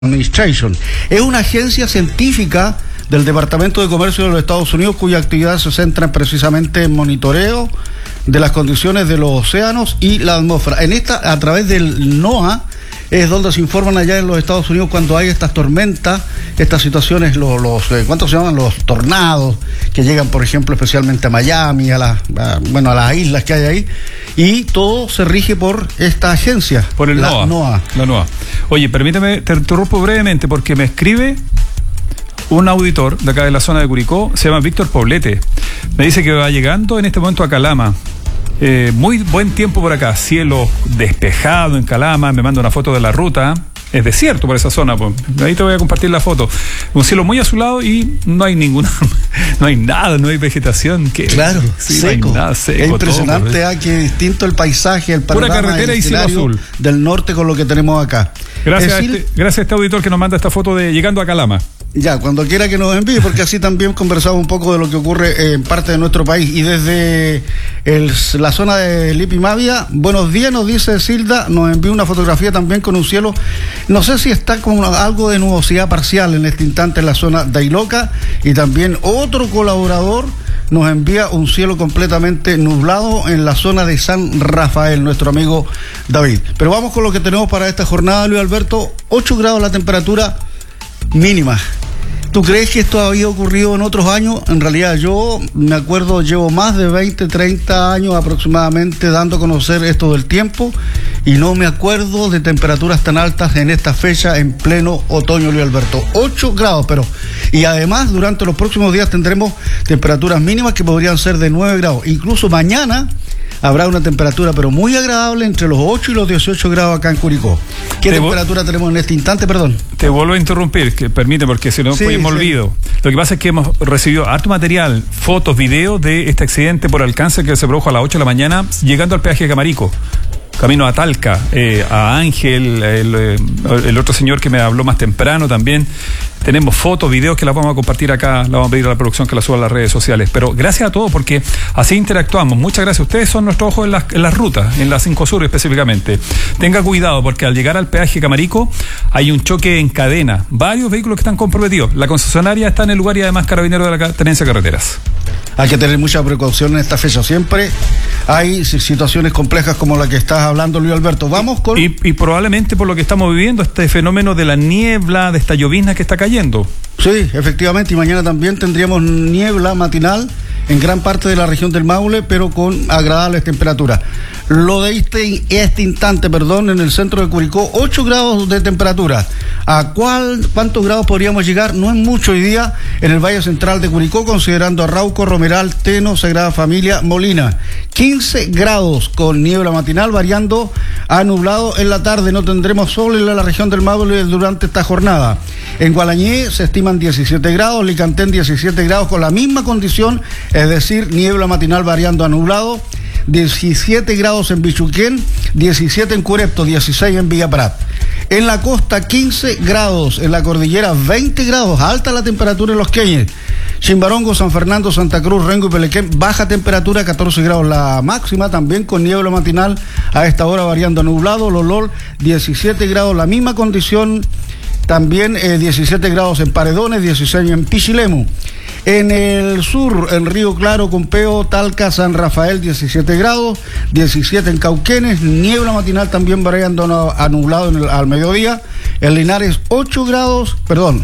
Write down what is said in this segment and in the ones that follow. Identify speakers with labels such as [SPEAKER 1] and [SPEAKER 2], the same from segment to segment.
[SPEAKER 1] Administration. Es una agencia científica del Departamento de Comercio de los Estados Unidos cuya actividad se centra precisamente en monitoreo de las condiciones de los océanos y la atmósfera. En esta, a través del NOAA, es donde se informan allá en los Estados Unidos cuando hay estas tormentas, estas situaciones, ¿cuántos se llaman? Los tornados que llegan, por ejemplo, especialmente a Miami, a las islas que hay ahí, y todo se rige por esta agencia,
[SPEAKER 2] por el NOAA. La NOAA. Oye, permíteme, te interrumpo brevemente porque me escribe un auditor de acá de la zona de Curicó, se llama Víctor Poblete. Me dice que va llegando en este momento a Calama. Muy buen tiempo por acá, cielo despejado en Calama, me manda una foto de la ruta, es desierto por esa zona, pues. Ahí te voy a compartir la foto. Un cielo muy azulado y no hay no hay nada, no hay vegetación.
[SPEAKER 1] Claro, sí, seco. No hay nada, seco. Es impresionante, todo, qué distinto el paisaje, el panorama,
[SPEAKER 2] pura carretera y cielo azul
[SPEAKER 1] del norte con lo que tenemos acá.
[SPEAKER 2] Gracias a este auditor que nos manda esta foto de llegando a Calama.
[SPEAKER 1] Ya, cuando quiera que nos envíe, porque así también conversamos un poco de lo que ocurre en parte de nuestro país. Y desde la zona de Lipimavia, buenos días, nos dice Silda, nos envía una fotografía también con un cielo, no sé si está como algo de nubosidad parcial en este instante en la zona de Ailoca, y también otro colaborador nos envía un cielo completamente nublado en la zona de San Rafael, nuestro amigo David. Pero vamos con lo que tenemos para esta jornada, Luis Alberto. 8 grados la temperatura mínima. ¿Tú crees que esto había ocurrido en otros años? En realidad yo me acuerdo, llevo más de 20, 30 años aproximadamente dando a conocer esto del tiempo y no me acuerdo de temperaturas tan altas en esta fecha en pleno otoño, Luis Alberto. 8 grados, y además durante los próximos días tendremos temperaturas mínimas que podrían ser de 9 grados. Incluso mañana habrá una temperatura pero muy agradable entre los 8 y los 18 grados acá en Curicó. ¿Qué temperatura tenemos en este instante? Perdón.
[SPEAKER 2] Te vuelvo a interrumpir, que permite, porque si no, me olvido. Lo que pasa es que hemos recibido harto material, fotos, videos de este accidente por alcance que se produjo a las 8 de la mañana llegando al peaje de Camarico. Camino a Talca, a Ángel, el otro señor que me habló más temprano también. Tenemos fotos, videos que las vamos a compartir acá, las vamos a pedir a la producción que las suba a las redes sociales. Pero gracias a todos porque así interactuamos. Muchas gracias. Ustedes son nuestro ojo en las rutas, en la 5 Sur específicamente. Tenga cuidado porque al llegar al peaje Camarico hay un choque en cadena. Varios vehículos que están comprometidos. La concesionaria está en el lugar y además Carabineros de la Tenencia de Carreteras.
[SPEAKER 1] Hay que tener mucha precaución en esta fecha. Siempre hay situaciones complejas como la que estás hablando, Luis Alberto. Vamos con...
[SPEAKER 2] Y probablemente por lo que estamos viviendo, este fenómeno de la niebla, de esta llovizna que está cayendo.
[SPEAKER 1] Sí, efectivamente, y mañana también tendríamos niebla matinal en gran parte de la región del Maule, pero con agradables temperaturas. Lo de este instante, en el centro de Curicó, 8 grados de temperatura. ¿A cuántos grados podríamos llegar? No es mucho hoy día en el Valle Central de Curicó, considerando Arrauco, Romeral, Teno, Sagrada Familia, Molina. 15 grados con niebla matinal, variando a nublado en la tarde. No tendremos sol en la región del Maule durante esta jornada. En Gualañé se estiman 17 grados, Licantén 17 grados con la misma condición, es decir, niebla matinal variando a nublado. 17 grados en Bichuquén, 17 en Curepto, 16 en Villa Prat. En la costa 15 grados, en la cordillera 20 grados, alta la temperatura en Los Queñes. Chimbarongo, San Fernando, Santa Cruz, Rengo y Pelequén, baja temperatura, 14 grados la máxima, también con niebla matinal a esta hora variando a nublado. Lolol, 17 grados, la misma condición, también 17 grados en Paredones, 16 en Pichilemu. En el sur, en Río Claro, Cumpeo, Talca, San Rafael, 17 grados, 17 en Cauquenes, niebla matinal también variando a nublado al mediodía. En Linares, 8 grados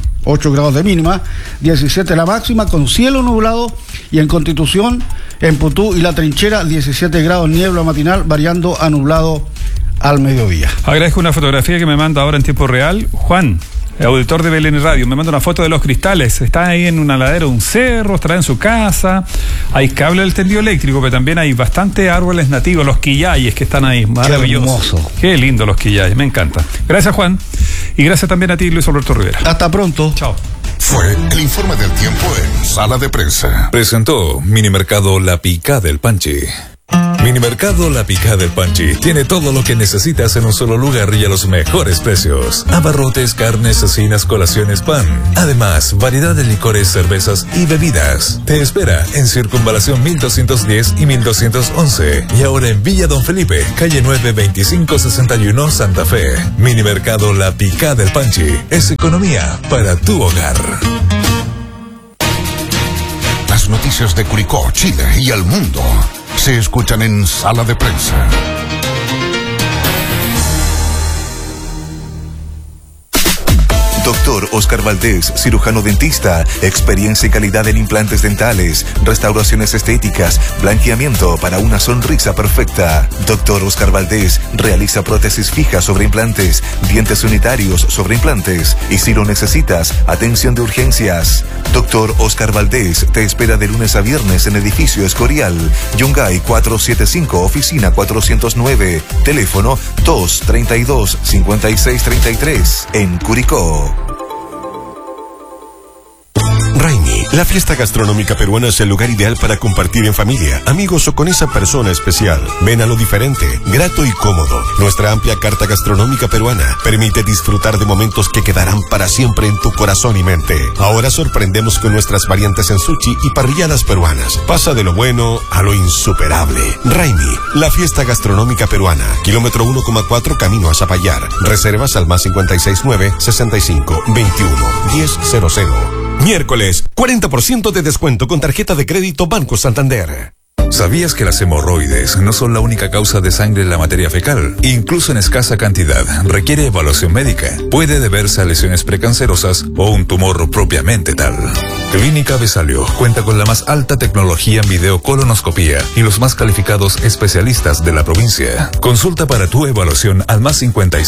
[SPEAKER 1] de mínima, 17 la máxima, con cielo nublado. Y en Constitución, en Putú y La Trinchera, 17 grados, niebla matinal variando a nublado al mediodía.
[SPEAKER 2] Agradezco una fotografía que me manda ahora en tiempo real Juan, el auditor de BLN Radio. Me manda una foto de los cristales. Está ahí en una ladera de un cerro, estará en su casa. Hay cable del tendido eléctrico, pero también hay bastantes árboles nativos, los quillayes que están ahí. Maravilloso. Qué lindo los quillayes, me encanta. Gracias, Juan. Y gracias también a ti, Luis Alberto Rivera.
[SPEAKER 1] Hasta pronto.
[SPEAKER 2] Chao.
[SPEAKER 3] Fue el informe del tiempo en Sala de Prensa.
[SPEAKER 4] Presentó Minimercado La Picada del Panche.
[SPEAKER 3] Minimercado La Picada del Panchi tiene todo lo que necesitas en un solo lugar y a los mejores precios. Abarrotes, carnes, cecinas, colaciones, pan. Además, variedad de licores, cervezas y bebidas. Te espera en Circunvalación 1210 y 1211. Y ahora en Villa Don Felipe, calle 9, 2561, Santa Fe. Minimercado La Picada del Panchi es economía para tu hogar.
[SPEAKER 4] Las noticias de Curicó, Chile y el mundo se escuchan en Sala de Prensa.
[SPEAKER 5] Doctor Oscar Valdés, cirujano dentista, experiencia y calidad en implantes dentales, restauraciones estéticas, blanqueamiento para una sonrisa perfecta. Doctor Oscar Valdés realiza prótesis fijas sobre implantes, dientes unitarios sobre implantes y si lo necesitas, atención de urgencias. Doctor Oscar Valdés te espera de lunes a viernes en edificio Escorial, Yungay 475, oficina 409, teléfono 232-5633, en Curicó.
[SPEAKER 6] Raimi, la fiesta gastronómica peruana es el lugar ideal para compartir en familia, amigos o con esa persona especial. Ven a lo diferente, grato y cómodo. Nuestra amplia carta gastronómica peruana permite disfrutar de momentos que quedarán para siempre en tu corazón y mente. Ahora sorprendemos con nuestras variantes en sushi y parrilladas peruanas. Pasa de lo bueno a lo insuperable. Raimi, la fiesta gastronómica peruana. Kilómetro 1,4 camino a Zapallar. Reservas al más 569 65 21 1000. Miércoles, 40% de descuento con tarjeta de crédito Banco Santander.
[SPEAKER 3] ¿Sabías que las hemorroides no son la única causa de sangre en la materia fecal? Incluso en escasa cantidad, requiere evaluación médica. Puede deberse a lesiones precancerosas o un tumor propiamente tal. Clínica Besalio cuenta con la más alta tecnología en videocolonoscopía y los más calificados especialistas de la provincia. Consulta para tu evaluación al más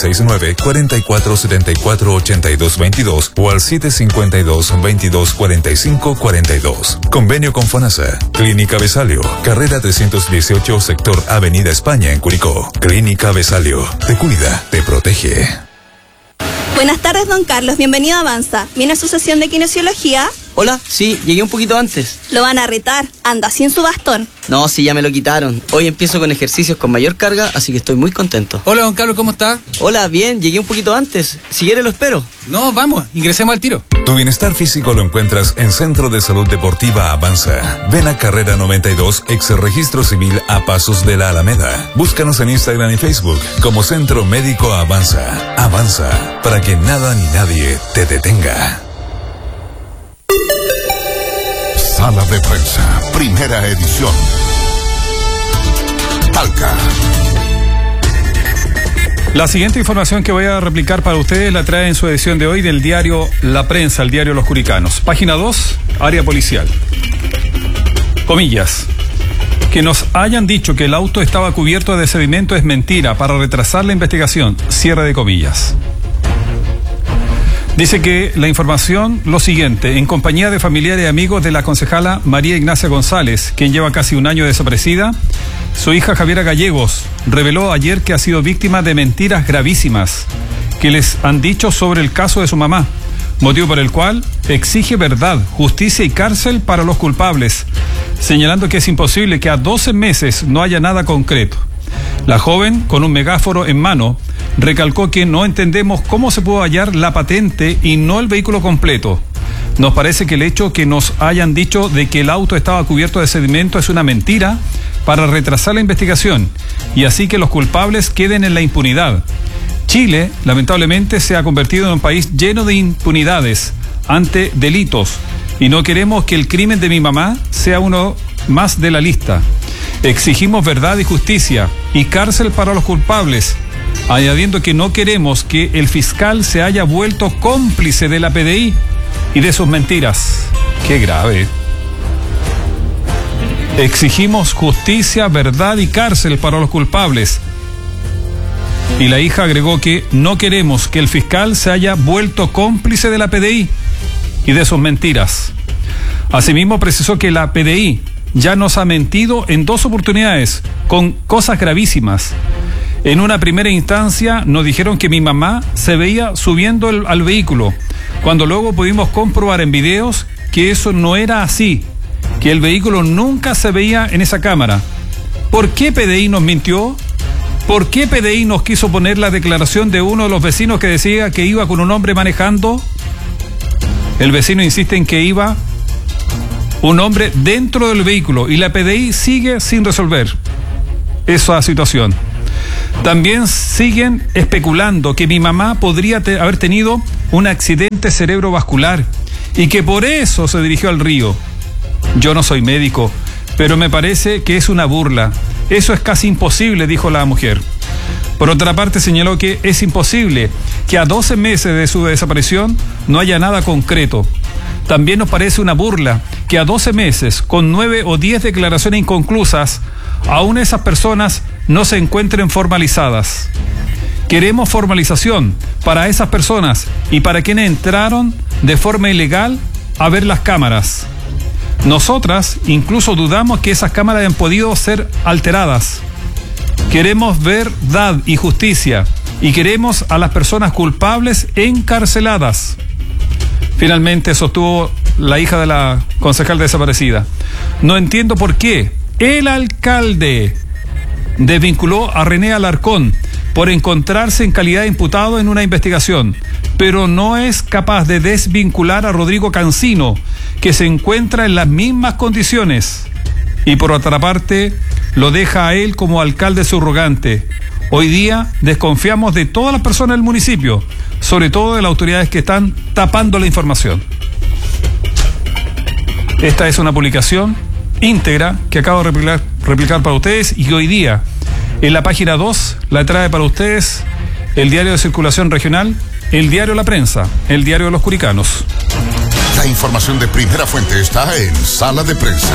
[SPEAKER 3] 569-4474-8222 o al 752-2245-42. Convenio con FONASA. Clínica Besalio, carrera 318, sector Avenida España en Curicó. Clínica Besalio, te cuida, te protege.
[SPEAKER 7] Buenas tardes, don Carlos. Bienvenido a Avanza. ¿Viene a su sesión de kinesiología?
[SPEAKER 8] Hola, sí, llegué un poquito antes.
[SPEAKER 7] Lo van a retar. Anda sin su bastón.
[SPEAKER 8] No, sí, ya me lo quitaron. Hoy empiezo con ejercicios con mayor carga, así que estoy muy contento.
[SPEAKER 9] Hola, don Carlos, ¿cómo está?
[SPEAKER 8] Hola, bien, llegué un poquito antes. Si quiere lo espero.
[SPEAKER 9] No, vamos, ingresemos al tiro.
[SPEAKER 3] Tu bienestar físico lo encuentras en Centro de Salud Deportiva Avanza. Ven a Carrera 92, ex registro civil a pasos de la Alameda. Búscanos en Instagram y Facebook como Centro Médico Avanza. Avanza, para que nada ni nadie te detenga.
[SPEAKER 4] Sala de Prensa, primera edición. Talca.
[SPEAKER 2] La siguiente información que voy a replicar para ustedes la trae en su edición de hoy del diario La Prensa, el diario Los Curicanos. Página 2, área policial. Comillas. Que nos hayan dicho que el auto estaba cubierto de sedimento es mentira para retrasar la investigación. Cierre de comillas. Dice que la información, lo siguiente, en compañía de familiares y amigos de la concejala María Ignacia González, quien lleva casi un año desaparecida, su hija Javiera Gallegos reveló ayer que ha sido víctima de mentiras gravísimas que les han dicho sobre el caso de su mamá, motivo por el cual exige verdad, justicia y cárcel para los culpables, señalando que es imposible que a 12 meses no haya nada concreto. La joven, con un megáforo en mano, recalcó que no entendemos cómo se pudo hallar la patente y no el vehículo completo. Nos parece que el hecho que nos hayan dicho de que el auto estaba cubierto de sedimento es una mentira para retrasar la investigación y así que los culpables queden en la impunidad. Chile, lamentablemente, se ha convertido en un país lleno de impunidades ante delitos y no queremos que el crimen de mi mamá sea uno más de la lista. Exigimos verdad y justicia y cárcel para los culpables, añadiendo que no queremos que el fiscal se haya vuelto cómplice de la PDI y de sus mentiras. ¡Qué grave! Exigimos justicia, verdad y cárcel para los culpables. Y la hija agregó que no queremos que el fiscal se haya vuelto cómplice de la PDI y de sus mentiras. Asimismo, precisó que la PDI ya nos ha mentido en 2 oportunidades con cosas gravísimas. En una primera instancia nos dijeron que mi mamá se veía subiendo al vehículo, cuando luego pudimos comprobar en videos que eso no era así, que el vehículo nunca se veía en esa cámara. ¿Por qué PDI nos mintió? ¿Por qué PDI nos quiso poner la declaración de uno de los vecinos que decía que iba con un hombre manejando? El vecino insiste en que iba un hombre dentro del vehículo y la PDI sigue sin resolver esa situación. También siguen especulando que mi mamá podría haber tenido un accidente cerebrovascular y que por eso se dirigió al río. Yo no soy médico, pero me parece que es una burla. Eso es casi imposible, dijo la mujer. Por otra parte, señaló que es imposible que a 12 meses de su desaparición no haya nada concreto. También nos parece una burla que a 12 meses, con 9 o 10 declaraciones inconclusas, aún esas personas no se encuentren formalizadas. Queremos formalización para esas personas y para quienes entraron de forma ilegal a ver las cámaras. Nosotras incluso dudamos que esas cámaras hayan podido ser alteradas. Queremos verdad y justicia y queremos a las personas culpables encarceladas. Finalmente sostuvo la hija de la concejal desaparecida. No entiendo por qué el alcalde desvinculó a René Alarcón por encontrarse en calidad de imputado en una investigación, pero no es capaz de desvincular a Rodrigo Cancino, que se encuentra en las mismas condiciones, y por otra parte lo deja a él como alcalde subrogante. Hoy día desconfiamos de todas las personas del municipio, sobre todo de las autoridades que están tapando la información. Esta es una publicación íntegra que acabo de replicar para ustedes, y hoy día en la página 2 la trae para ustedes el diario de circulación regional, el diario La Prensa, el diario de los curicanos.
[SPEAKER 4] La información de primera fuente está en Sala de Prensa.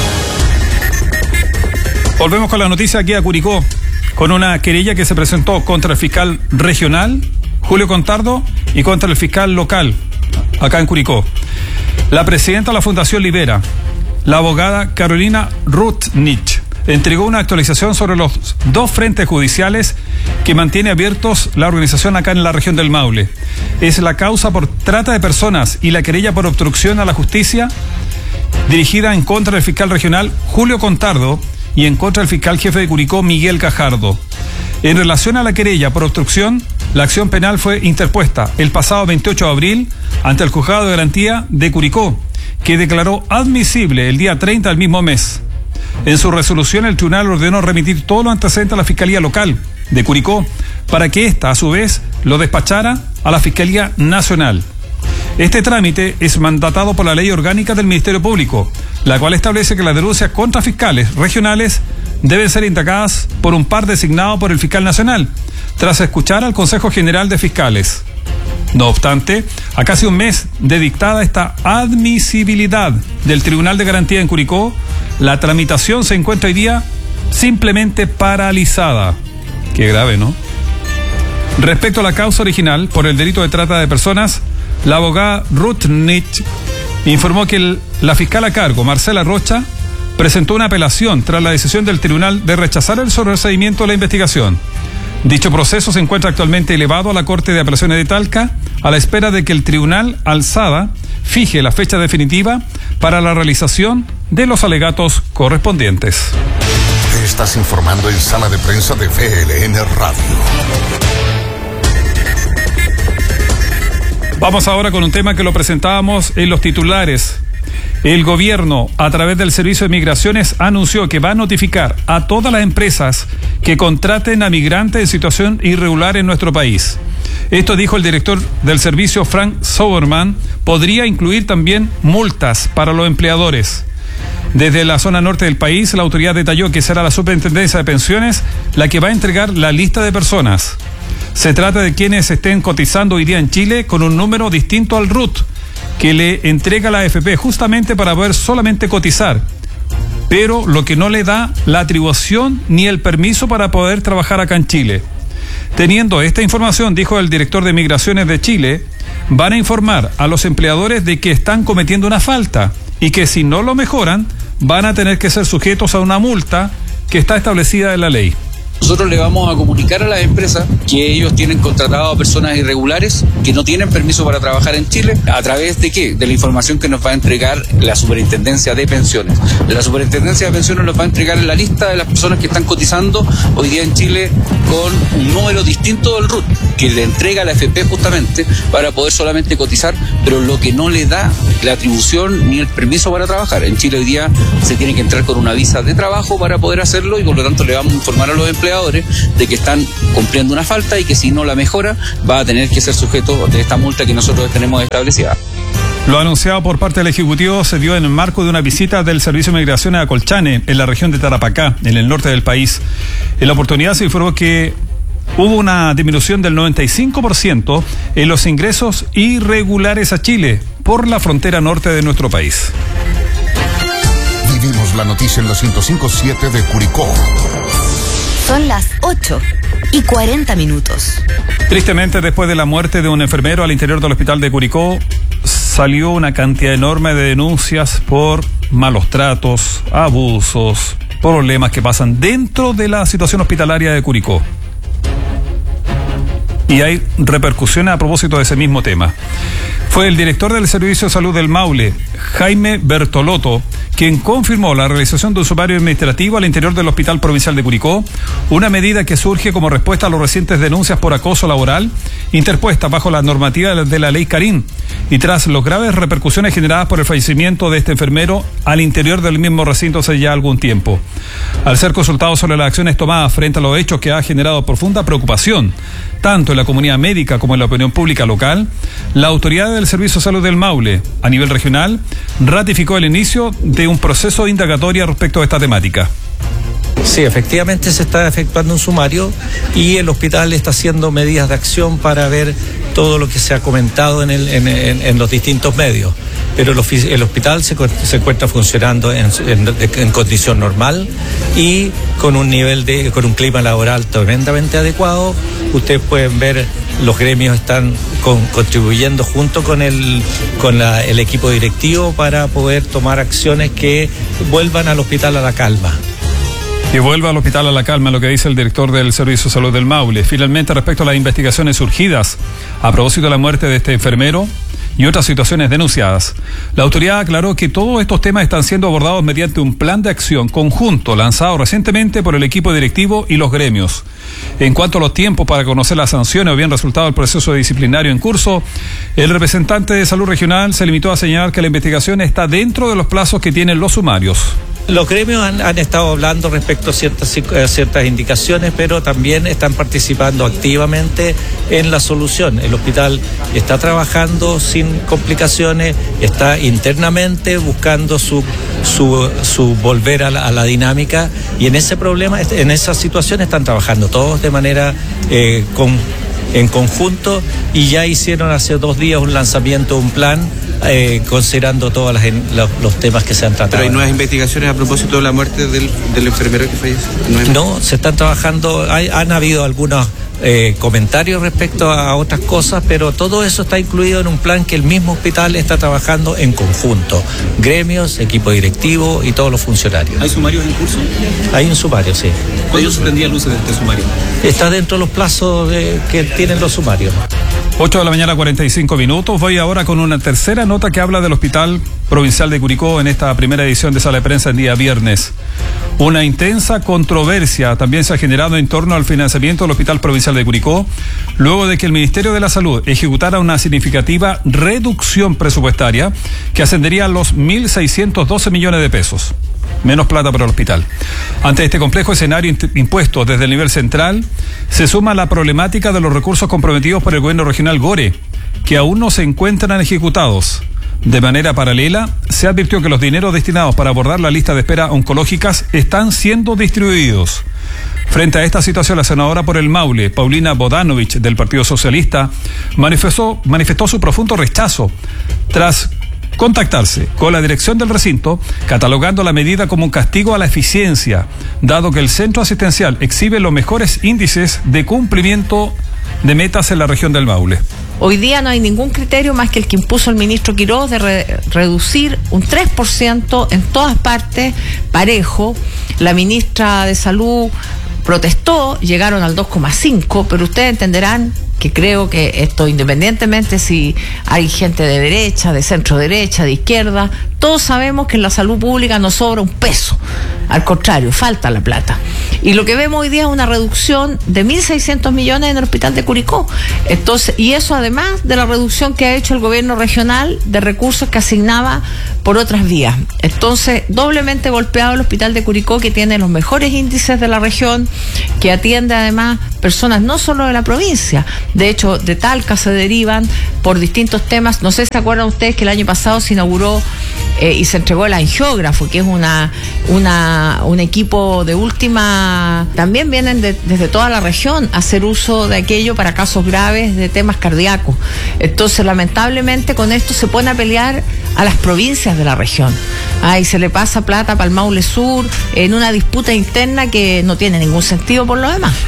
[SPEAKER 2] Volvemos con la noticia aquí a Curicó, con una querella que se presentó contra el fiscal regional, Julio Contardo, y contra el fiscal local, acá en Curicó. La presidenta de la Fundación Libera, la abogada Carolina Rutnich, entregó una actualización sobre los 2 frentes judiciales que mantiene abiertos la organización acá en la región del Maule. Es la causa por trata de personas y la querella por obstrucción a la justicia, dirigida en contra del fiscal regional Julio Contardo y en contra del fiscal jefe de Curicó, Miguel Gajardo. En relación a la querella por obstrucción, la acción penal fue interpuesta el pasado 28 de abril ante el Juzgado de Garantía de Curicó, que declaró admisible el día 30 del mismo mes. En su resolución, el tribunal ordenó remitir todos los antecedentes a la Fiscalía Local de Curicó para que ésta, a su vez, lo despachara a la Fiscalía Nacional. Este trámite es mandatado por la Ley Orgánica del Ministerio Público, la cual establece que las denuncias contra fiscales regionales deben ser indagadas por un par designado por el fiscal nacional, tras escuchar al Consejo General de Fiscales. No obstante, a casi un mes de dictada esta admisibilidad del Tribunal de Garantía en Curicó, la tramitación se encuentra hoy día simplemente paralizada. Qué grave, ¿no? Respecto a la causa original por el delito de trata de personas, la abogada Rutnich informó que la fiscal a cargo, Marcela Rocha, presentó una apelación tras la decisión del tribunal de rechazar el sobreseimiento de la investigación. Dicho proceso se encuentra actualmente elevado a la Corte de Apelaciones de Talca, a la espera de que el tribunal alzada fije la fecha definitiva para la realización de los alegatos correspondientes.
[SPEAKER 4] Te estás informando en Sala de Prensa de VLN Radio.
[SPEAKER 2] Vamos ahora con un tema que lo presentábamos en los titulares. El gobierno, a través del Servicio de Migraciones, anunció que va a notificar a todas las empresas que contraten a migrantes en situación irregular en nuestro país. Esto dijo el director del servicio, Frank Sauerman. Podría incluir también multas para los empleadores. Desde la zona norte del país, la autoridad detalló que será la Superintendencia de Pensiones la que va a entregar la lista de personas. Se trata de quienes estén cotizando hoy día en Chile con un número distinto al RUT, que le entrega la AFP justamente para poder solamente cotizar, pero lo que no le da la atribución ni el permiso para poder trabajar acá en Chile. Teniendo esta información, dijo el director de Migraciones de Chile, van a informar a los empleadores de que están cometiendo una falta y que si no lo mejoran, van a tener que ser sujetos a una multa que está establecida en la ley.
[SPEAKER 9] Nosotros le vamos a comunicar a las empresas que ellos tienen contratado a personas irregulares que no tienen permiso para trabajar en Chile. ¿A través de qué? De la información que nos va a entregar la Superintendencia de Pensiones. La Superintendencia de Pensiones nos va a entregar la lista de las personas que están cotizando hoy día en Chile con un número distinto del RUT, que le entrega a la AFP justamente para poder solamente cotizar, pero lo que no le da la atribución ni el permiso para trabajar. En Chile hoy día se tiene que entrar con una visa de trabajo para poder hacerlo y por lo tanto le vamos a informar a los empleadores de que están cumpliendo una falta y que si no la mejora va a tener que ser sujeto de esta multa que nosotros tenemos establecida.
[SPEAKER 2] Lo anunciado por parte del Ejecutivo se dio en el marco de una visita del Servicio de Migración a Colchane, en la región de Tarapacá, en el norte del país. En la oportunidad se informó que hubo una disminución del 95% en los ingresos irregulares a Chile por la frontera norte de nuestro país.
[SPEAKER 4] Vivimos la noticia en la 105.7 de Curicó.
[SPEAKER 10] Son las 8:40.
[SPEAKER 2] Tristemente, después de la muerte de un enfermero al interior del hospital de Curicó, salió una cantidad enorme de denuncias por malos tratos, abusos, problemas que pasan dentro de la situación hospitalaria de Curicó. Y hay repercusiones a propósito de ese mismo tema. Fue el director del Servicio de Salud del Maule, Jaime Bertolotto, quien confirmó la realización de un sumario administrativo al interior del Hospital Provincial de Curicó, una medida que surge como respuesta a las recientes denuncias por acoso laboral interpuestas bajo la normativa de la Ley Carín y tras las graves repercusiones generadas por el fallecimiento de este enfermero al interior del mismo recinto hace ya algún tiempo. Al ser consultado sobre las acciones tomadas frente a los hechos que ha generado profunda preocupación, tanto en la comunidad médica como en la opinión pública local, la autoridad del Servicio de Salud del Maule, a nivel regional, ratificó el inicio de un proceso indagatorio respecto a esta temática.
[SPEAKER 11] Sí, efectivamente se está efectuando un sumario y el hospital está haciendo medidas de acción para ver todo lo que se ha comentado en los distintos medios. Pero el hospital se encuentra funcionando en condición normal y con un con un clima laboral tremendamente adecuado. Ustedes pueden ver, los gremios están contribuyendo junto con el equipo directivo para poder tomar acciones que vuelvan al hospital a la calma.
[SPEAKER 2] Que vuelva al hospital a la calma, lo que dice el director del Servicio de Salud del Maule. Finalmente, respecto a las investigaciones surgidas a propósito de la muerte de este enfermero y otras situaciones denunciadas, la autoridad aclaró que todos estos temas están siendo abordados mediante un plan de acción conjunto lanzado recientemente por el equipo directivo y los gremios. En cuanto a los tiempos para conocer las sanciones o bien resultado del proceso disciplinario en curso, el representante de Salud Regional se limitó a señalar que la investigación está dentro de los plazos que tienen los sumarios.
[SPEAKER 11] Los gremios han estado hablando respecto a ciertas indicaciones, pero también están participando activamente en la solución. El hospital está trabajando sin complicaciones, está internamente buscando su volver a la dinámica, y en ese problema, en esa situación están trabajando todos de manera en conjunto, y ya hicieron hace 2 días un lanzamiento de un plan considerando todos los temas que se han tratado.
[SPEAKER 12] ¿Pero hay nuevas investigaciones a propósito de la muerte del enfermero que falleció?
[SPEAKER 11] No, se están trabajando, han habido algunos comentarios respecto a otras cosas, pero todo eso está incluido en un plan que el mismo hospital está trabajando en conjunto. Gremios, equipo directivo y todos los funcionarios.
[SPEAKER 12] ¿Hay sumarios en curso?
[SPEAKER 11] Hay un sumario, sí.
[SPEAKER 12] ¿Cuándo se prendía luces de este sumario?
[SPEAKER 11] Está dentro de los plazos que tienen los sumarios.
[SPEAKER 2] 8:45 a.m. Voy ahora con una tercera nota que habla del Hospital Provincial de Curicó en esta primera edición de Sala de Prensa el día viernes. Una intensa controversia también se ha generado en torno al financiamiento del Hospital Provincial de Curicó, luego de que el Ministerio de la Salud ejecutara una significativa reducción presupuestaria que ascendería a los 1.612 millones de pesos. Menos plata para el hospital. Ante este complejo escenario impuesto desde el nivel central, se suma la problemática de los recursos comprometidos por el gobierno regional Gore, que aún no se encuentran ejecutados. De manera paralela, se advirtió que los dineros destinados para abordar la lista de espera oncológicas están siendo distribuidos. Frente a esta situación, la senadora por el Maule, Paulina Bodanovich, del Partido Socialista, manifestó su profundo rechazo tras contactarse con la dirección del recinto, catalogando la medida como un castigo a la eficiencia, dado que el centro asistencial exhibe los mejores índices de cumplimiento de metas en la región del Maule.
[SPEAKER 13] Hoy día no hay ningún criterio más que el que impuso el ministro Quiroz de reducir un 3% en todas partes, parejo. La ministra de Salud protestó, llegaron al 2,5, pero ustedes entenderán que creo que esto, independientemente si hay gente de derecha, de centro derecha, de izquierda, todos sabemos que en la salud pública no sobra un peso. Al contrario, falta la plata. Y lo que vemos hoy día es una reducción de 1.600 millones en el hospital de Curicó. Entonces, y eso además de la reducción que ha hecho el gobierno regional de recursos que asignaba por otras vías. Entonces, doblemente golpeado el hospital de Curicó, que tiene los mejores índices de la región, que atiende además personas no solo de la provincia. De hecho, de Talca se derivan por distintos temas. No sé si se acuerdan ustedes que el año pasado se inauguró y se entregó el angiógrafo, que es un equipo de última. También vienen desde toda la región a hacer uso de aquello para casos graves de temas cardíacos. Entonces, lamentablemente, con esto se pone a pelear a las provincias de la región. Y se le pasa plata para el Maule Sur en una disputa interna que no tiene ningún sentido por lo demás.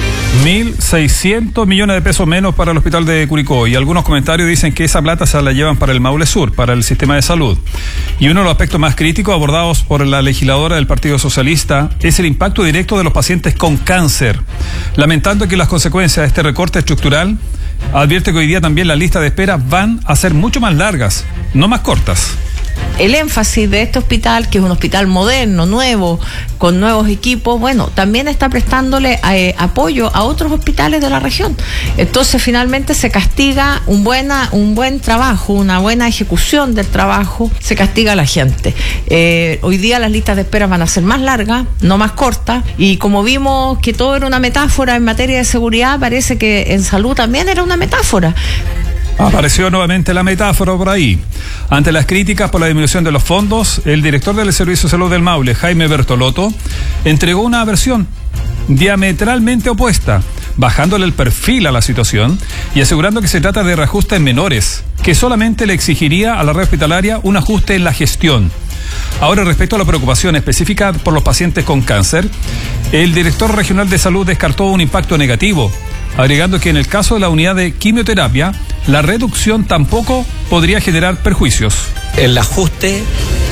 [SPEAKER 2] 1.600 millones de pesos menos para el hospital de Curicó, y algunos comentarios dicen que esa plata se la llevan para el Maule Sur, para el sistema de salud. Y uno de los aspectos más críticos abordados por la legisladora del Partido Socialista es el impacto directo de los pacientes con cáncer. Lamentando que las consecuencias de este recorte estructural, advierte que hoy día también las listas de espera van a ser mucho más largas, no más cortas.
[SPEAKER 13] El énfasis de este hospital, que es un hospital moderno, nuevo, con nuevos equipos, bueno, también está prestándole apoyo a otros hospitales de la región. Entonces, finalmente se castiga un buen trabajo, una buena ejecución del trabajo, se castiga a la gente. Hoy día las listas de espera van a ser más largas, no más cortas, y como vimos que todo era una metáfora en materia de seguridad, parece que en salud también era una metáfora.
[SPEAKER 2] Apareció nuevamente la metáfora por ahí. Ante las críticas por la disminución de los fondos, el director del Servicio de Salud del Maule, Jaime Bertolotto, entregó una versión diametralmente opuesta, bajándole el perfil a la situación y asegurando que se trata de reajustes menores, que solamente le exigiría a la red hospitalaria un ajuste en la gestión. Ahora, respecto a la preocupación específica por los pacientes con cáncer, el director regional de salud descartó un impacto negativo, agregando que en el caso de la unidad de quimioterapia, la reducción tampoco podría generar perjuicios.
[SPEAKER 11] El ajuste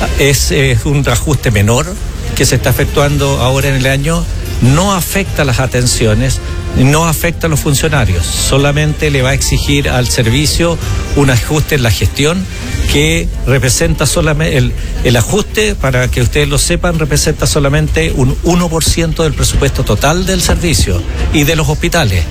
[SPEAKER 11] es un ajuste menor que se está efectuando ahora en el año, no afecta las atenciones, no afecta a los funcionarios, solamente le va a exigir al servicio un ajuste en la gestión que representa solamente, el ajuste, para que ustedes lo sepan, representa solamente un 1% del presupuesto total del servicio y de los hospitales.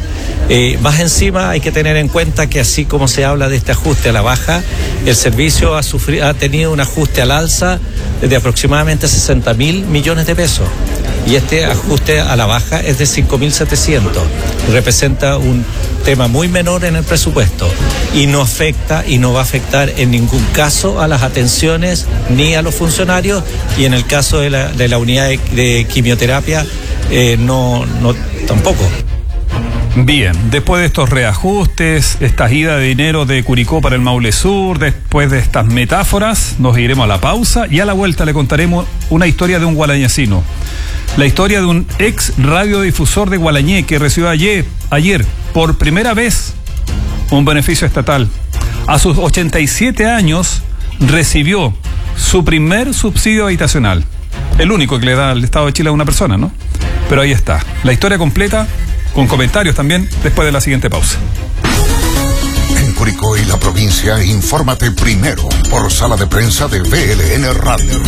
[SPEAKER 11] Más encima hay que tener en cuenta que así como se habla de este ajuste a la baja, el servicio ha tenido un ajuste al alza de aproximadamente 60.000 millones de pesos. Y este ajuste a la baja es de 5.700. Representa un tema muy menor en el presupuesto y no afecta y no va a afectar en ningún caso a las atenciones ni a los funcionarios, y en el caso de la unidad de quimioterapia no tampoco.
[SPEAKER 2] Bien, después de estos reajustes, esta ida de dinero de Curicó para el Maule Sur, después de estas metáforas, nos iremos a la pausa y a la vuelta le contaremos una historia de un gualañecino. La historia de un ex radiodifusor de Gualañé que recibió ayer por primera vez un beneficio estatal. A sus 87 años recibió su primer subsidio habitacional. El único que le da el Estado de Chile a una persona, ¿no? Pero ahí está. La historia completa, con comentarios también, después de la siguiente pausa.
[SPEAKER 4] En Curicó y la provincia, infórmate primero por sala de prensa de VLN Radio.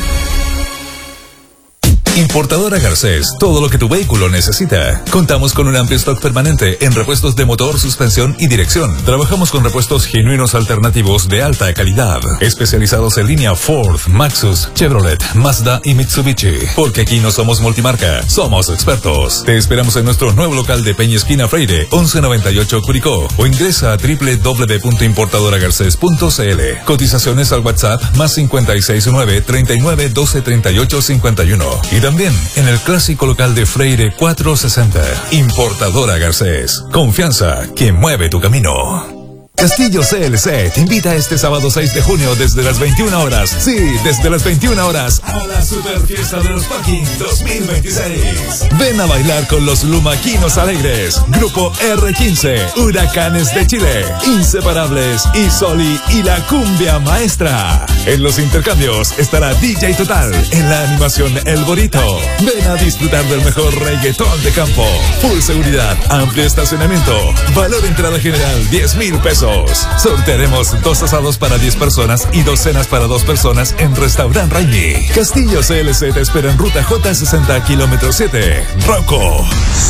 [SPEAKER 3] Importadora Garcés, todo lo que tu vehículo necesita. Contamos con un amplio stock permanente en repuestos de motor, suspensión y dirección. Trabajamos con repuestos genuinos alternativos de alta calidad, especializados en línea Ford, Maxus, Chevrolet, Mazda y Mitsubishi. Porque aquí no somos multimarca, somos expertos. Te esperamos en nuestro nuevo local de Peña Esquina Freire, 1198 Curicó, o ingresa a www.importadoragarces.cl. Cotizaciones al WhatsApp más 569 39 12 38 51. Y también en el clásico local de Freire 460. Importadora Garcés. Confianza que mueve tu camino. Castillo CLC te invita este sábado 6 de junio desde las 21 horas. Sí, desde las 21 horas a la Super Fiesta de los Parking 2026. Ven a bailar con los Lumaquinos Alegres, Grupo R15, Huracanes de Chile, Inseparables y Soli y la Cumbia Maestra. En los intercambios estará DJ Total, en la animación El Borito. Ven a disfrutar del mejor reggaetón de campo. Full seguridad, amplio estacionamiento, valor entrada general 10,000 pesos. Sortearemos 2 asados para 10 personas y 2 cenas para 2 personas en Restaurant Raimi. Castillo CLC te espera en ruta J60 kilómetro 7. Rocco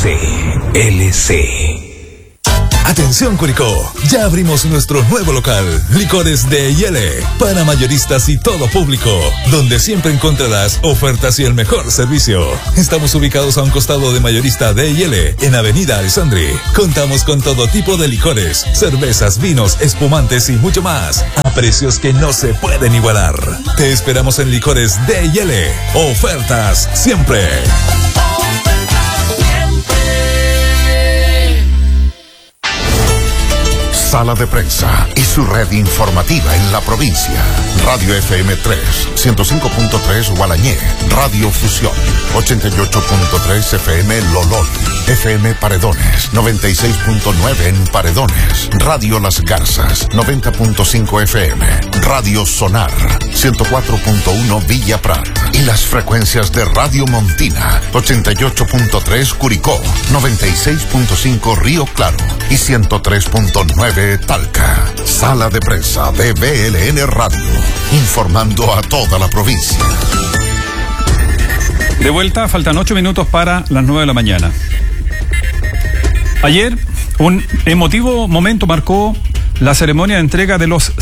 [SPEAKER 3] CLC. Atención Curicó, ya abrimos nuestro nuevo local, Licores de Yele, para mayoristas y todo público, donde siempre encontrarás ofertas y el mejor servicio. Estamos ubicados a un costado de Mayorista de Yele, en Avenida Alessandri. Contamos con todo tipo de licores, cervezas, vinos, espumantes y mucho más, a precios que no se pueden igualar. Te esperamos en Licores de Yele, ofertas siempre.
[SPEAKER 4] Sala de Prensa y su red informativa en la provincia. Radio FM 3, 105.3 Gualañé, Radio Fusión, 88.3 FM Lolol, FM Paredones, 96.9 en Paredones, Radio Las Garzas, 90.5 FM, Radio Sonar, 104.1 Villa Prat, y las frecuencias de Radio Montina, 88.3 Curicó, 96.5 Río Claro y 103.9 Talca. Sala de Prensa de BLN Radio, informando a toda la provincia.
[SPEAKER 2] De vuelta, faltan 8 minutos para las 9 de la mañana. Ayer, un emotivo momento marcó la ceremonia de entrega de los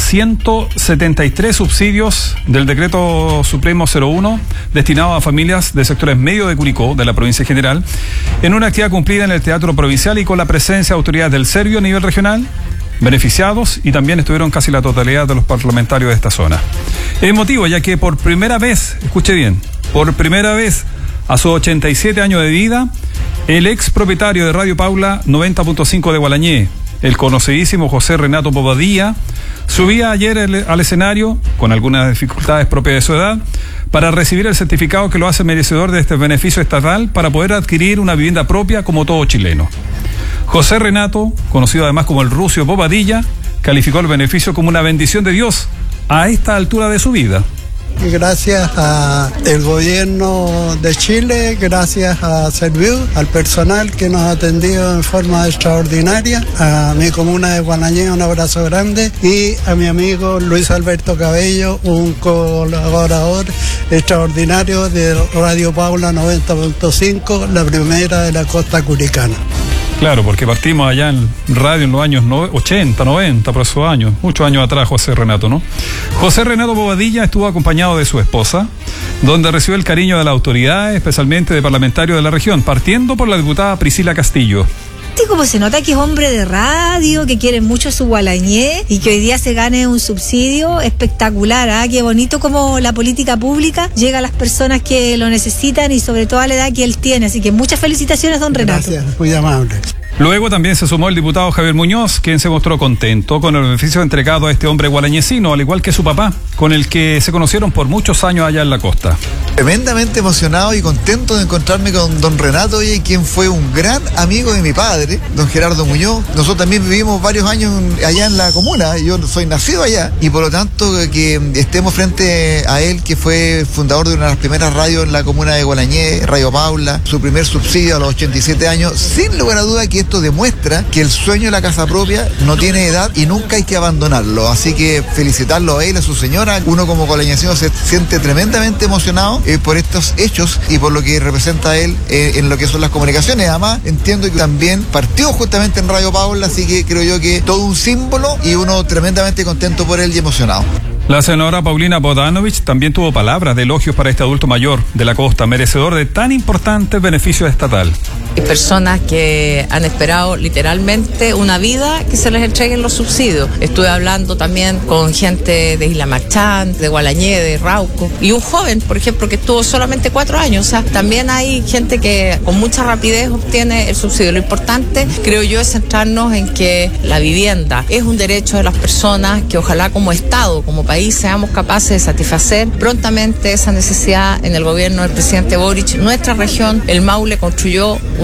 [SPEAKER 2] 173 subsidios del Decreto Supremo 01 destinado a familias de sectores medio de Curicó, de la provincia general, en una actividad cumplida en el Teatro Provincial y con la presencia de autoridades del Servio a nivel regional, beneficiados, y también estuvieron casi la totalidad de los parlamentarios de esta zona. Es emotivo ya que por primera vez, escuche bien, por primera vez a sus 87 años de vida, el ex propietario de Radio Paula 90.5 de Gualañé, el conocidísimo José Renato Bobadilla, subía ayer al escenario, con algunas dificultades propias de su edad, para recibir el certificado que lo hace merecedor de este beneficio estatal para poder adquirir una vivienda propia como todo chileno. José Renato, conocido además como el Rucio Bobadilla, calificó el beneficio como una bendición de Dios a esta altura de su vida.
[SPEAKER 14] Gracias al gobierno de Chile, gracias a Serviu, al personal que nos ha atendido en forma extraordinaria, a mi comuna de Gualañé, un abrazo grande, y a mi amigo Luis Alberto Cabello, un colaborador extraordinario de Radio Paula 90.5, la primera de la costa curicana.
[SPEAKER 2] Claro, porque partimos allá en radio en los años 80, 90, por esos años, muchos años atrás, José Renato, ¿no? José Renato Bobadilla estuvo acompañado de su esposa, donde recibió el cariño de la autoridad, especialmente de parlamentarios de la región, partiendo por la diputada Priscila Castillo.
[SPEAKER 15] Como se nota que es hombre de radio, que quiere mucho su Gualañé y que hoy día se gane un subsidio espectacular, ¿ah? Qué bonito como la política pública llega a las personas que lo necesitan y sobre todo a la edad que él tiene, así que muchas felicitaciones, don Renato.
[SPEAKER 14] Gracias, muy amable.
[SPEAKER 2] Luego también se sumó el diputado Javier Muñoz, quien se mostró contento con el beneficio entregado a este hombre gualañecino, al igual que su papá, con el que se conocieron por muchos años allá en la costa.
[SPEAKER 16] Tremendamente emocionado y contento de encontrarme con don Renato, quien fue un gran amigo de mi padre, don Gerardo Muñoz. Nosotros también vivimos varios años allá en la comuna, yo soy nacido allá, y por lo tanto que estemos frente a él, que fue fundador de una de las primeras radios en la comuna de Gualañé, Radio Paula, su primer subsidio a los 87 años, sin lugar a duda que esto demuestra que el sueño de la casa propia no tiene edad y nunca hay que abandonarlo. Así que felicitarlo a él, a su señora. Uno como gualañecino se siente tremendamente emocionado por estos hechos y por lo que representa él en lo que son las comunicaciones. Además, entiendo que también partió justamente en Radio Paula, así que creo yo que todo un símbolo y uno tremendamente contento por él y emocionado.
[SPEAKER 2] La senadora Paulina Bodanovich también tuvo palabras de elogios para este adulto mayor de la costa, merecedor de tan importante beneficio estatal.
[SPEAKER 13] Hay personas que han esperado literalmente una vida que se les entreguen los subsidios. Estuve hablando también con gente de Isla Marchand, de Gualañé, de Rauco, y un joven, por ejemplo, que estuvo solamente 4 años. O sea, también hay gente que con mucha rapidez obtiene el subsidio. Lo importante, creo yo, es centrarnos en que la vivienda es un derecho de las personas, que ojalá como Estado, como país, seamos capaces de satisfacer prontamente esa necesidad. En el gobierno del presidente Boric, nuestra región, el Maule, construyó un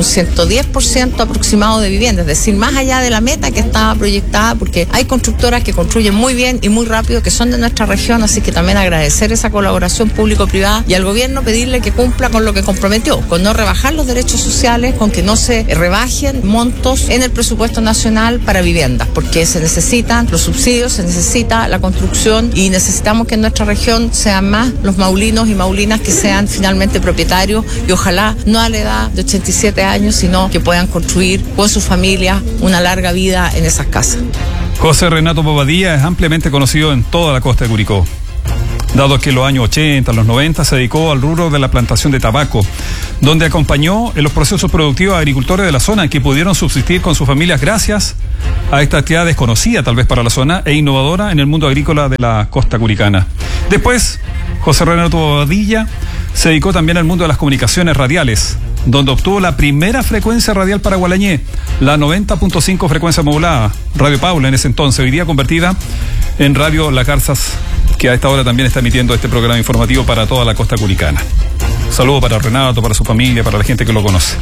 [SPEAKER 13] 110% aproximado de viviendas, es decir, más allá de la meta que estaba proyectada, porque hay constructoras que construyen muy bien y muy rápido, que son de nuestra región, así que también agradecer esa colaboración público-privada y al gobierno pedirle que cumpla con lo que comprometió, con no rebajar los derechos sociales, con que no se rebajen montos en el presupuesto nacional para viviendas, porque se necesitan los subsidios, se necesita la construcción y necesitamos que en nuestra región sean más los maulinos y maulinas que sean finalmente propietarios y ojalá no a la edad de 87 años, sino que puedan construir con su familia una larga vida en esas casas.
[SPEAKER 2] José Renato Bobadilla es ampliamente conocido en toda la costa de Curicó, dado que en los años 80, los 90 se dedicó al rubro de la plantación de tabaco, donde acompañó en los procesos productivos a agricultores de la zona que pudieron subsistir con sus familias gracias a esta actividad desconocida tal vez para la zona e innovadora en el mundo agrícola de la costa curicana. Después, José Renato Bobadilla se dedicó también al mundo de las comunicaciones radiales, donde obtuvo la primera frecuencia radial para Gualañé, la 90.5 frecuencia modulada, Radio Paula en ese entonces, hoy día convertida en Radio Las Garzas, que a esta hora también está emitiendo este programa informativo para toda la costa curicana. Saludo para Renato, para su familia, para la gente que lo conoce.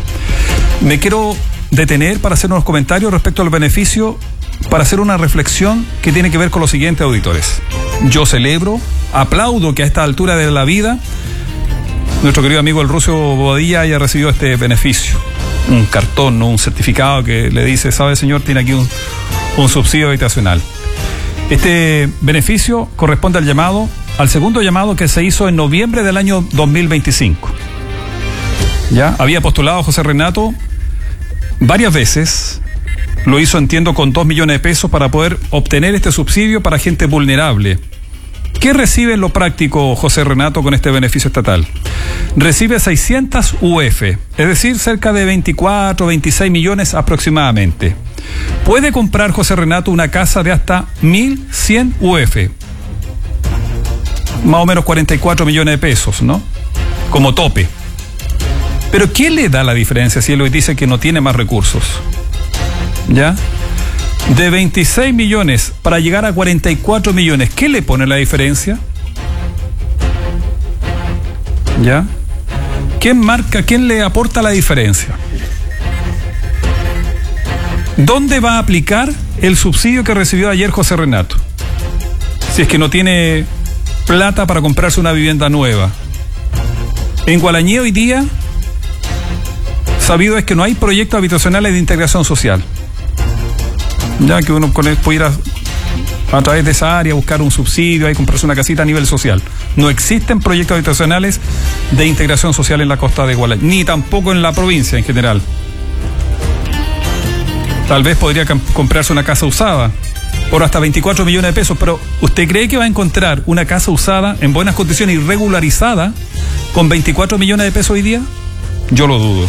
[SPEAKER 2] Me quiero detener para hacer unos comentarios respecto al beneficio, para hacer una reflexión que tiene que ver con los siguientes auditores. Yo celebro, aplaudo que a esta altura de la vida nuestro querido amigo el Rucio Bobadilla haya recibido este beneficio, un cartón, un certificado que le dice, sabe señor, tiene aquí un subsidio habitacional. Este beneficio corresponde al segundo llamado que se hizo en noviembre del año 2025. Ya había postulado José Renato varias veces, lo hizo, entiendo, con 2 millones de pesos para poder obtener este subsidio para gente vulnerable. ¿Qué recibe en lo práctico José Renato con este beneficio estatal? Recibe 600 UF, es decir, cerca de 24, 26 millones aproximadamente. Puede comprar José Renato una casa de hasta 1.100 UF, más o menos 44 millones de pesos, ¿no? Como tope. Pero ¿qué le da la diferencia si él hoy dice que no tiene más recursos? ¿Ya? De 26 millones para llegar a 44 millones, ¿qué le pone la diferencia? ¿Ya? ¿Quién le aporta la diferencia? ¿Dónde va a aplicar el subsidio que recibió ayer José Renato? Si es que no tiene plata para comprarse una vivienda nueva. En Gualañé hoy día, sabido es que no hay proyectos habitacionales de integración social. Ya que uno puede ir a través de esa área buscar un subsidio y comprarse una casita a nivel social. No existen proyectos habitacionales de integración social en la costa de Gualañé, ni tampoco en la provincia en general. Tal vez podría comprarse una casa usada por hasta 24 millones de pesos, pero ¿usted cree que va a encontrar una casa usada en buenas condiciones y regularizada con 24 millones de pesos hoy día? Yo lo dudo.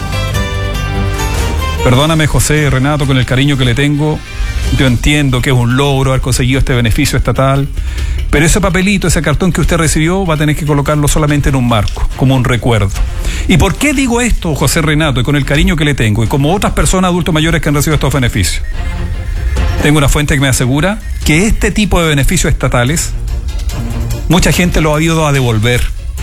[SPEAKER 2] Perdóname, José Renato, con el cariño que le tengo, yo entiendo que es un logro haber conseguido este beneficio estatal, pero ese papelito, ese cartón que usted recibió, va a tener que colocarlo solamente en un marco, como un recuerdo. ¿Y por qué digo esto, José Renato, y con el cariño que le tengo, y como otras personas adultos mayores que han recibido estos beneficios? Tengo una fuente que me asegura que este tipo de beneficios estatales, mucha gente lo ha ido a devolver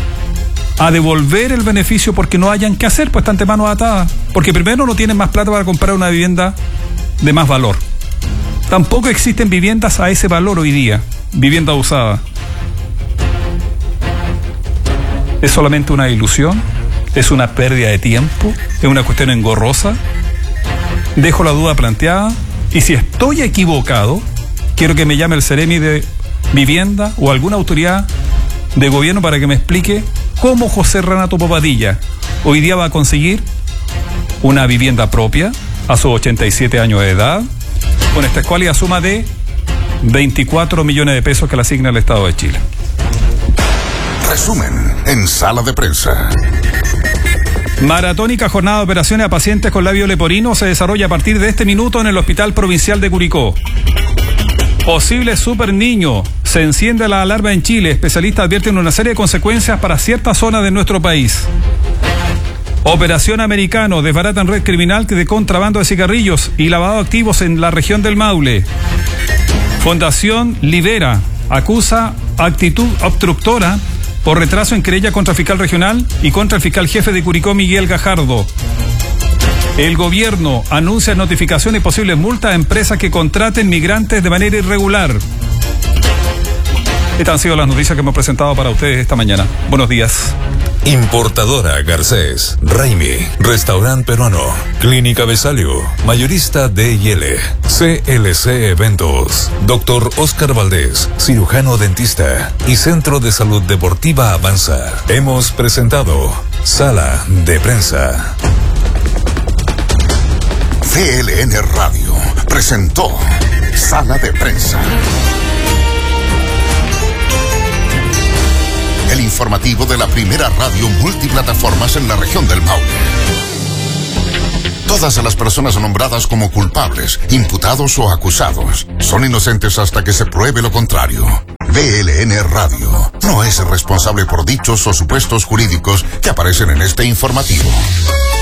[SPEAKER 2] el beneficio porque no hayan que hacer, pues están de manos atadas, porque primero no tienen más plata para comprar una vivienda de más valor. Tampoco existen viviendas a ese valor hoy día, vivienda usada. Es solamente una ilusión, es una pérdida de tiempo, es una cuestión engorrosa. Dejo la duda planteada y si estoy equivocado, quiero que me llame el Ceremi de Vivienda o alguna autoridad de gobierno para que me explique cómo José Renato Bobadilla hoy día va a conseguir una vivienda propia a sus 87 años de edad, con esta escuálida suma de 24 millones de pesos que le asigna el Estado de Chile.
[SPEAKER 4] Resumen en Sala de Prensa.
[SPEAKER 2] Maratónica jornada de operaciones a pacientes con labio leporino se desarrolla a partir de este minuto en el Hospital Provincial de Curicó. Posible super niño. Se enciende la alarma en Chile. Especialistas advierten una serie de consecuencias para ciertas zonas de nuestro país. Operación Americano. Desbaratan red criminal de contrabando de cigarrillos y lavado de activos en la región del Maule. Fundación Libera. Acusa actitud obstructora por retraso en querella contra el fiscal regional y contra el fiscal jefe de Curicó, Miguel Gajardo. El gobierno anuncia notificación y posibles multas a empresas que contraten migrantes de manera irregular. Estas han sido las noticias que hemos presentado para ustedes esta mañana. Buenos días.
[SPEAKER 3] Importadora Garcés, Raimi, Restaurante Peruano, Clínica Besalio, Mayorista D&L, CLC Eventos, Dr. Oscar Valdés, cirujano dentista y Centro de Salud Deportiva Avanza. Hemos presentado Sala de Prensa.
[SPEAKER 4] CLN Radio presentó Sala de Prensa. El informativo de la primera radio multiplataformas en la región del Maule. Todas las personas nombradas como culpables, imputados o acusados son inocentes hasta que se pruebe lo contrario. BLN Radio no es responsable por dichos o supuestos jurídicos que aparecen en este informativo.